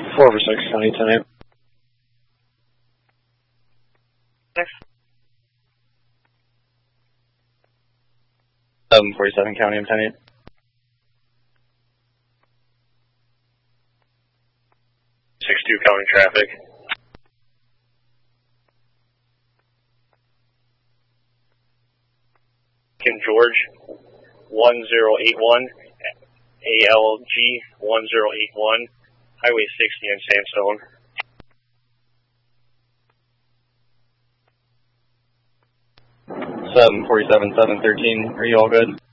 446 County 10. 747 County, I'm 10-8. County traffic. King George 1081, ALG 1081, Highway 60 in Sandstone. Seven 47, 713. Are you all good?